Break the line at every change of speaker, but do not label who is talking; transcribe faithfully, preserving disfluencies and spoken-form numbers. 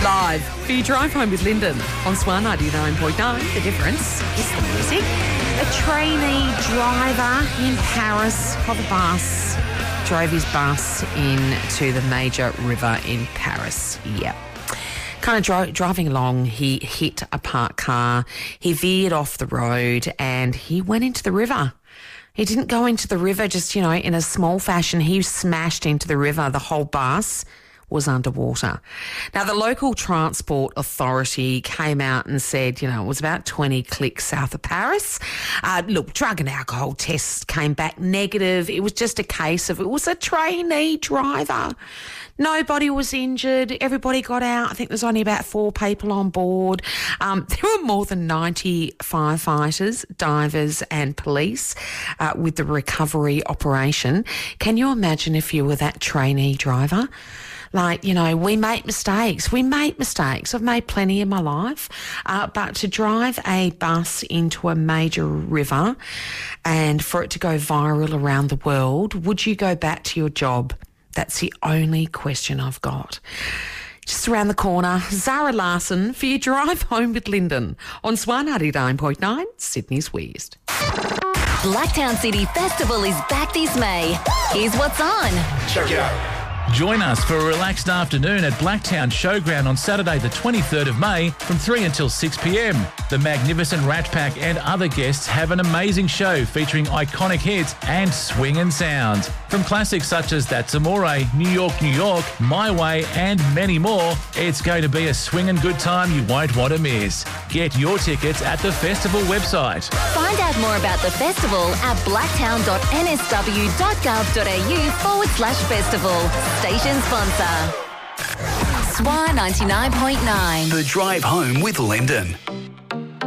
live for your drive home with Lyndon on Swan ninety-nine point nine. The difference is the music. A trainee driver in Paris of a bus drove his bus into the major river in Paris. Yep. Kind of dro- driving along, he hit a parked car. He veered off the road and he went into the river. He didn't go into the river just, you know, in a small fashion. He smashed into the river. The whole bus was underwater. Now, the local transport authority came out and said, you know, it was about twenty clicks south of Paris. Uh, look, drug and alcohol tests came back negative. It was just a case of it was a trainee driver. Nobody was injured. Everybody got out. I think there's only about four people on board. Um, there were more than ninety firefighters, divers and police uh, with the recovery operation. Can you imagine if you were that trainee driver? Like, you know, we make mistakes. We make mistakes. I've made plenty in my life. Uh, but to drive a bus into a major river and for it to go viral around the world, would you go back to your job? That's the only question I've got. Just around the corner, Zara Larson for your drive home with Lyndon on Swan ninety-nine point nine, Sydney's West.
Blacktown City Festival is back this May. Here's what's on.
Check it out.
Join us for a relaxed afternoon at Blacktown Showground on Saturday the twenty-third of May from three until six p.m. The magnificent Rat Pack and other guests have an amazing show featuring iconic hits and swinging sounds. From classics such as That's Amore, New York, New York, My Way and many more, it's going to be a swinging good time you won't want to miss. Get your tickets at the festival website.
Find out more about the festival at blacktown.nsw.gov.au forward slash festival. Station sponsor. Swan ninety-nine point nine.
The drive home with Lyndon.